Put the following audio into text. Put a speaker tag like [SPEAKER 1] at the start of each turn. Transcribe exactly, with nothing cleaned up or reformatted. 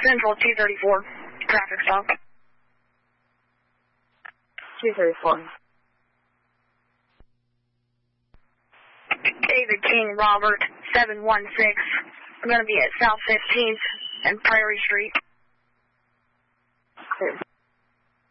[SPEAKER 1] Central two thirty-four. Traffic stop.
[SPEAKER 2] two thirty-four.
[SPEAKER 1] David King Robert, seven one six. I'm going to be at South fifteenth and Prairie Street.